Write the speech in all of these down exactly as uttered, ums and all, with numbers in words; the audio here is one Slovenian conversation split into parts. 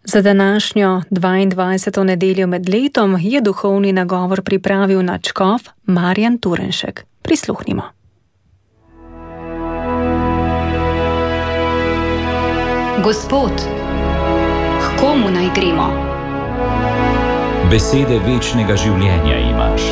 Za današnjo dvaindvajseto nedeljo med letom je duhovni nagovor pripravil nadškof Marjan Turenšek. Prisluhnimo. Gospod, h komu naj gremo? Besede večnega življenja imaš.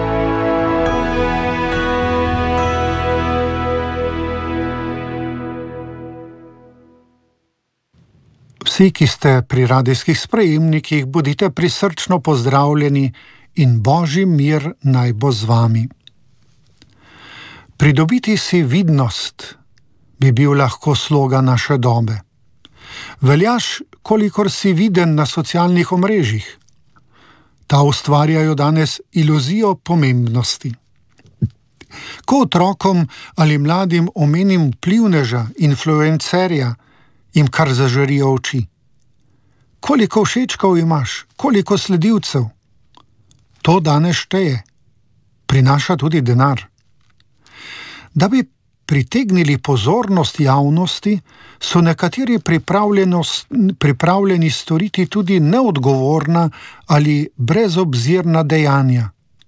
Vsi, ki ste pri radijskih sprejemnikih, bodite prisrčno pozdravljeni in Božji mir naj bo z vami. Pridobiti si vidnost bi bil lahko slogan naše dobe. Veljaš, kolikor si viden na socialnih omrežjih. Ta ustvarjajo danes iluzijo pomembnosti. Ko otrokom ali mladim omenim vplivneža, influencerja, jim kar zažarijo oči. Koliko všečkov imaš, koliko sledilcev? To danes šteje. Prinaša tudi denar. Da bi pritegnili pozornost javnosti, so nekateri pripravljeni storiti tudi neodgovorna ali brezobzirna dejanja.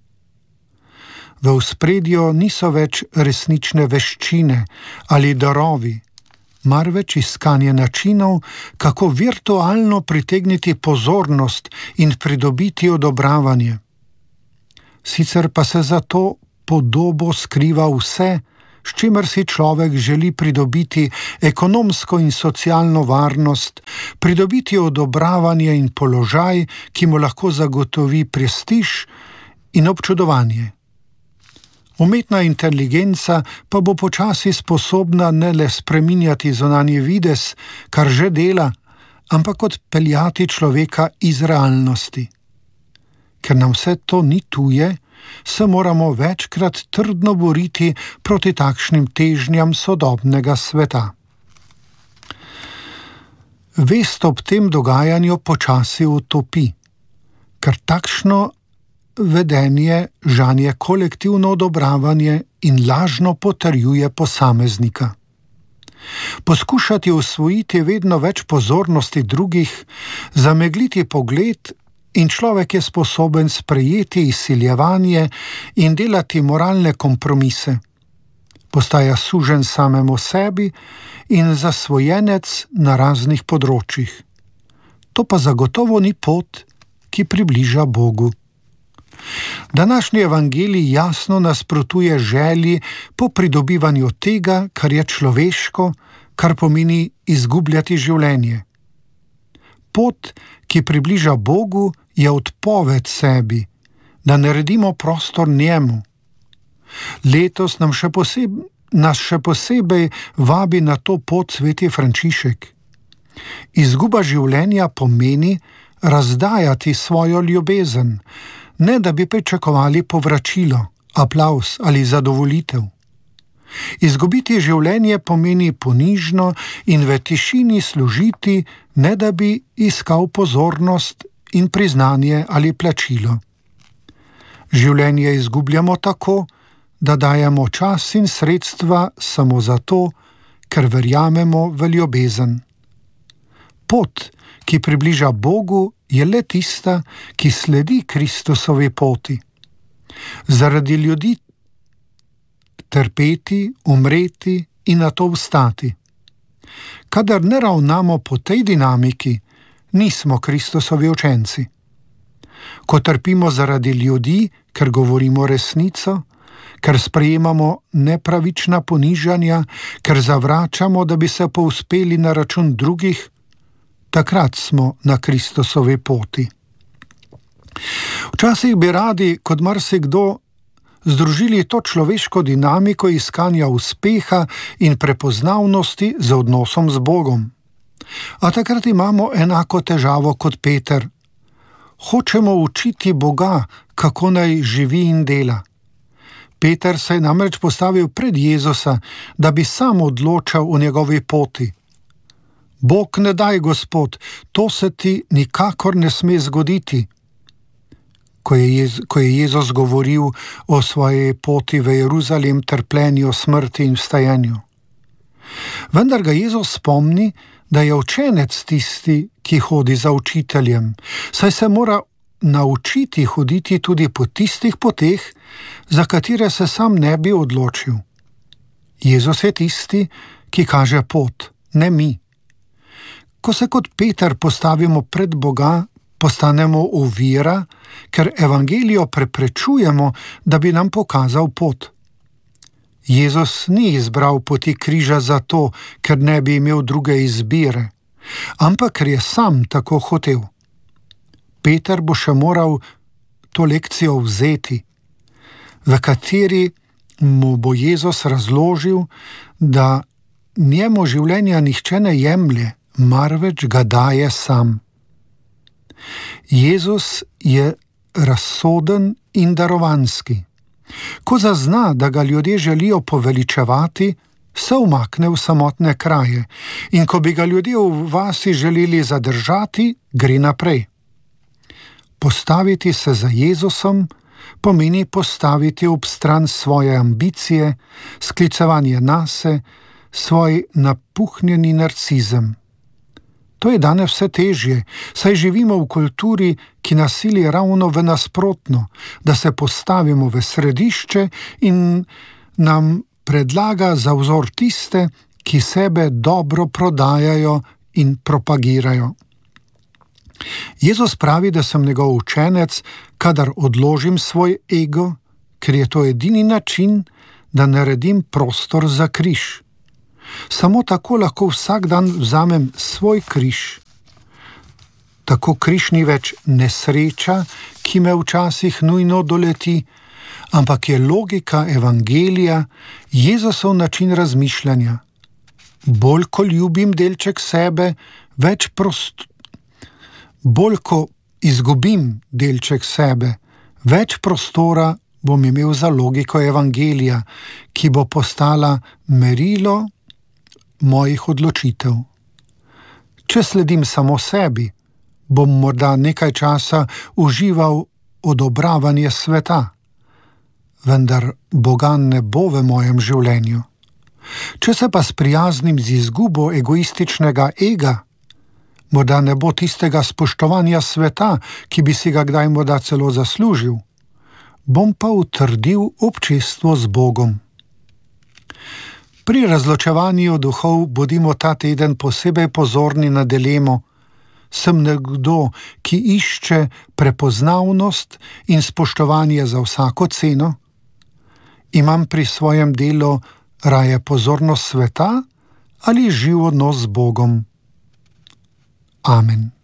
V ospredju niso več resnične veščine ali darovi, marveč iskanje načinov, kako virtualno pritegniti pozornost in pridobiti odobravanje. Sicer pa se za to podobo skriva vse, s čimer si človek želi pridobiti ekonomsko in socialno varnost, pridobiti odobravanje in položaj, ki mu lahko zagotovi prestiž in občudovanje. Umetna inteligenca pa bo počasi sposobna ne le spreminjati zunanji videz, kar že dela, ampak odpeljati človeka iz realnosti. Ker nam vse to ni tuje, se moramo večkrat trdno boriti proti takšnim težnjam sodobnega sveta. Vest ob tem dogajanju počasi utopi, ker takšno vedenje žanje kolektivno odobravanje in lažno potrjuje posameznika. Poskušati osvojiti vedno več pozornosti drugih, zamegliti pogled in človek je sposoben sprejeti izsiljevanje in delati moralne kompromise. Postaja sužen samemu sebi in zasvojenec na raznih področjih. To pa zagotovo ni pot, ki približa Bogu. Današnji evangelij jasno nasprotuje želji po pridobivanju tega, kar je človeško, kar pomeni izgubljati življenje. Pot, ki približa Bogu, je odpoved sebi, da naredimo prostor njemu. Letos nam še posebej, nas še posebej vabi na to pot sveti Frančišek. Izguba življenja pomeni razdajati svojo ljubezen, ne da bi pričakovali povračilo, aplavz ali zadovolitev. Izgubiti življenje pomeni ponižno in v tišini služiti, ne da bi iskal pozornost in priznanje ali plačilo. Življenje izgubljamo tako, da dajemo čas in sredstva samo zato, ker verjamemo v ljubezen. Pot, ki približa Bogu, je le tista, ki sledi Kristusovi poti. Zaradi ljudi trpeti, umreti in nato vstati. Kadar ne ravnamo po tej dinamiki, nismo Kristusovi učenci. Ko trpimo zaradi ljudi, ker govorimo resnico, ker sprejemamo nepravična ponižanja, ker zavračamo, da bi se povzpeli na račun drugih, takrat smo na Kristusovi poti. Včasih bi radi, kot marsikdo, združili to človeško dinamiko iskanja uspeha in prepoznavnosti z odnosom z Bogom. A takrat imamo enako težavo kot Peter. Hočemo učiti Boga, kako naj živi in dela. Peter se je namreč postavil pred Jezusa, da bi sam odločal o njegovi poti. Bog ne daj, Gospod, to se ti nikakor ne sme zgoditi. Ko je, Jez, ko je Jezus govoril o svoji poti v Jeruzalem, trpljenju, smrti in vstajenju. Vendar ga Jezus spomni, da je učenec tisti, ki hodi za učiteljem, saj se mora naučiti hoditi tudi po tistih poteh, za katere se sam ne bi odločil. Jezus je tisti, ki kaže pot, ne mi. Ko se kot Peter postavimo pred Boga, postanemo ovira, ker evangelijo preprečujemo, da bi nam pokazal pot. Jezus ni izbral poti križa zato, ker ne bi imel druge izbire, ampak ker je sam tako hotel. Peter bo še moral to lekcijo vzeti, v kateri mu bo Jezus razložil, da njemu življenja nihče ne jemlje, marveč ga daje sam. Jezus je razsoden in darovanski. Ko zazna, da ga ljudje želijo poveličevati, se umakne v samotne kraje, in ko bi ga ljudje v vasi želeli zadržati, gre naprej. Postaviti se za Jezusom pomeni postaviti ob stran svoje ambicije, sklicevanje nase, svoj napuhnjeni narcizem. To je danes vse težje, saj živimo v kulturi, ki nas sili ravno v nasprotno, da se postavimo v središče in nam predlaga za vzor tiste, ki sebe dobro prodajajo in propagirajo. Jezus pravi, da sem njegov učenec, kadar odložim svoj ego, ker je to edini način, da naredim prostor za križ. Samo tako lahko vsak dan vzamem svoj križ. Tako križ ni več nesreča, ki me včasih nujno doleti, ampak je logika evangelija, Jezusov način razmišljanja. Bolj ko ljubim delček sebe, več prost... Bolj ko izgubim delček sebe, več prostora bom imel za logiko evangelija, ki bo postala merilo mojih odločitev. Če sledim samo sebi, bom morda nekaj časa užival odobravanje sveta, vendar Boga ne bo v mojem življenju. Če se pa sprijaznim z izgubo egoističnega ega, morda ne bo tistega spoštovanja sveta, ki bi si ga kdaj morda celo zaslužil, bom pa utrdil občestvo z Bogom. Pri razločevanju duhov bodimo ta teden posebej pozorni na dilemo: sem nekdo, ki išče prepoznavnost in spoštovanje za vsako ceno? Imam pri svojem delu raje pozornost sveta ali živ odnos z Bogom? Amen.